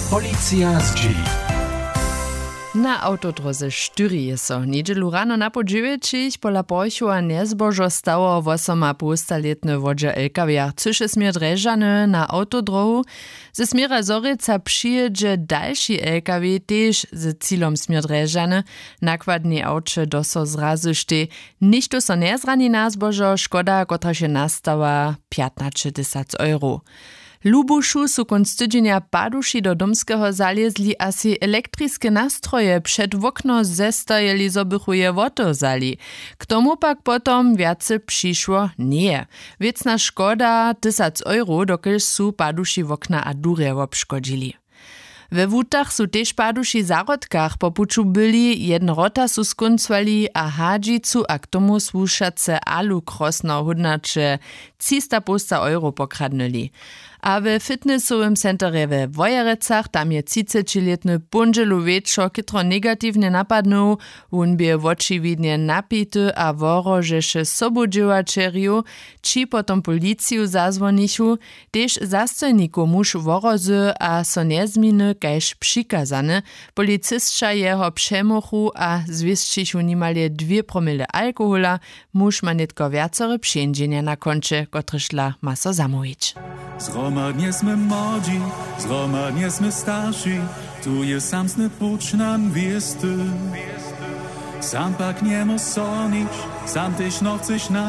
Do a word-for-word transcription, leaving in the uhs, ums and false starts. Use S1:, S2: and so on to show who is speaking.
S1: Policja z dzieli.
S2: Na autodroze štyri je so. Niedzielu rano na po dziewięciach pola Porchua niezbožo stało w osoma półstaletne wodzie el ka vé. Cyše smier Drežany na autodrohu. Ze smiera Zorica przyjedzie dalszy el ka vé też z cilom smier Drežany. Nakładnie aucze doso zrazy szty. Ništo so nie zrani na zbožo, škoda, kotra się nastała piętnaście tysięcy euro. Lubuszu su konc tydzienia paduši do domskeho zaliezli asi elektriskie nastroje przed wokno zestajeli, zo bychu je wotozali. K tomu pak potom wiace przyszło nie. Wiecna szkoda tysac euro, dokelž su paduši wokna a durje obszkodzili. We wutach su tež paduši zarodkach po puču byli, jednorota su skoncwali a hadžicu a k tomu słušace alucross na hodnače trzysta euro pokradnuli. A we fitnessowym centre we Wojerecach tam je trzydziestoletny Bundżelu Wieczor, kitro negatywnie napadnął, on bie očividnie napity a worożeše sobodziewaczeriu, či potom policiju zazwonichu, tež zastojniku muž worozy a so nezminy kajž přikazane. Policystka jeho přemochu a zwieszczychu nimalie dwie promile alkohola, muž ma netko viacore přijenđenja na konče, kotryšla ma so zamówić.
S3: Zgromadnie sme młodzi, zgromadnie sme starsi, tu je samsny pucz nam wiesty. Sam pak nie mo sonić, sam tyś no chceš na